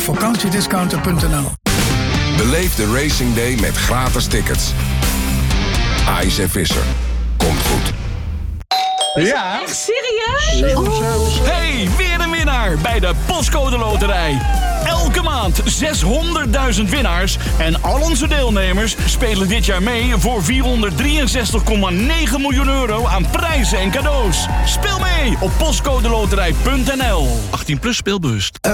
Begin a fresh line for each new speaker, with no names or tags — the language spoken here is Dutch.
Vakantiediscounter.nl.
Beleef de Racing Day met gratis tickets. AIC Visser. Komt goed.
Ja.
Echt serieus?
Hey, weer een winnaar bij de Postcode Loterij. Elke maand 600.000 winnaars en al onze deelnemers spelen dit jaar mee voor 463,9 miljoen euro aan prijzen en cadeaus. Speel mee op postcodeloterij.nl. 18+ speelbewust.